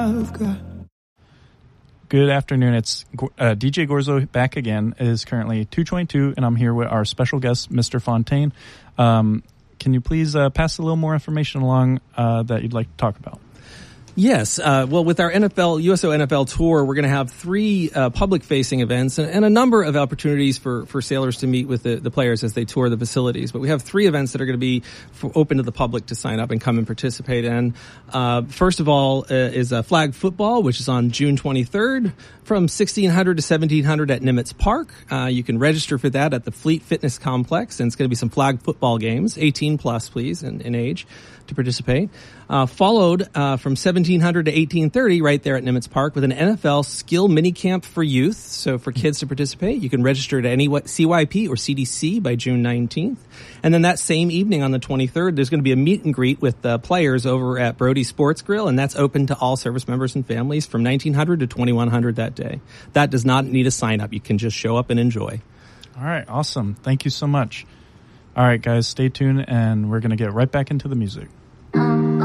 Good afternoon. It's DJ Gorzo back again. It is currently 2:22, and I'm here with our special guest, Mr. Fontaine. Can you please pass a little more information along that you'd like to talk about? Yes. Well, with our USO NFL tour, we're going to have 3 public-facing events and a number of opportunities for sailors to meet with the players as they tour the facilities. But we have 3 events that are going to be open to the public to sign up and come and participate in. First of all is flag football, which is on June 23rd from 1600 to 1700 at Nimitz Park. You can register for that at the Fleet Fitness Complex, and it's going to be some flag football games, 18 plus, please, in age to participate. Followed from 1700 to 1830 right there at Nimitz Park with an NFL skill mini camp for youth. So for kids to participate, you can register at any CYP or CDC by June 19th. And then that same evening on the 23rd, there's going to be a meet and greet with players over at Brody Sports Grill, and that's open to all service members and families from 1900 to 2100 that day. That does not need a sign up. You can just show up and enjoy. All right. Awesome. Thank you so much. All right, guys, stay tuned, and we're going to get right back into the music.